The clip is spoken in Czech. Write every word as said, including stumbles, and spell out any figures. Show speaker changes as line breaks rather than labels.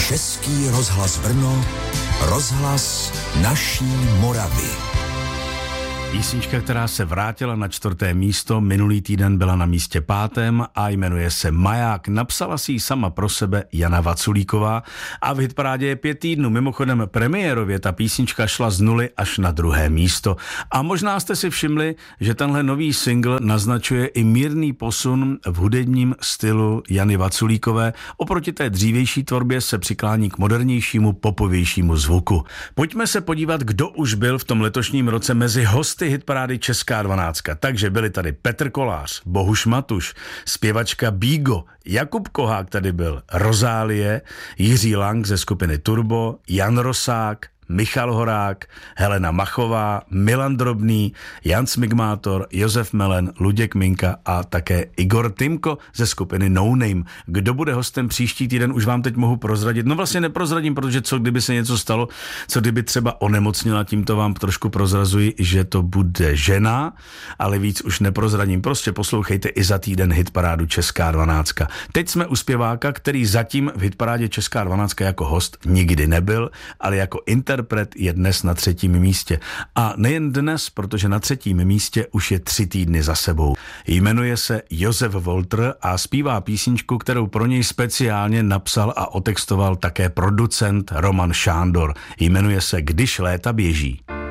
Český rozhlas Brno, rozhlas naší Moravy.
Písnička, která se vrátila na čtvrté místo, minulý týden byla na místě pátém a jmenuje se Maják. Napsala si ji sama pro sebe Jana Vaculíková a v hitparádě je pět týdnů. Mimochodem premiérově ta písnička šla z nuly až na druhé místo. A možná jste si všimli, že tenhle nový single naznačuje i mírný posun v hudebním stylu Jany Vaculíkové. Oproti té dřívější tvorbě se přiklání k modernějšímu, popovějšímu zvuku. Pojďme se podívat, kdo už byl v tom letošním roce mezi hosty hitparády Česká dvanáctka. Takže byli tady Petr Kolář, Bohuš Matuš, zpěvačka Bígo, Jakub Kohák tady byl, Rozálie, Jiří Lang ze skupiny Turbo, Jan Rosák, Michal Horák, Helena Machová, Milan Drobný, Jan Smigmátor, Josef Melen, Luděk Minka a také Igor Timko ze skupiny No Name. Kdo bude hostem příští týden, už vám teď mohu prozradit. No vlastně neprozradím, protože co kdyby se něco stalo, co kdyby třeba onemocnila, tímto vám trošku prozrazuji, že to bude žena, ale víc už neprozradím. Prostě poslouchejte i za týden hitparádu Česká dvanáctka. Teď jsme u zpěváka, který zatím v hitparádě Česká dvanáctka jako host nikdy nebyl, ale jako interpret je dnes na třetím místě. A nejen dnes, protože na třetím místě už je tři týdny za sebou. Jmenuje se Josef Wolter a zpívá písničku, kterou pro něj speciálně napsal a otextoval také producent Roman Šándor. Jmenuje se Když léta běží.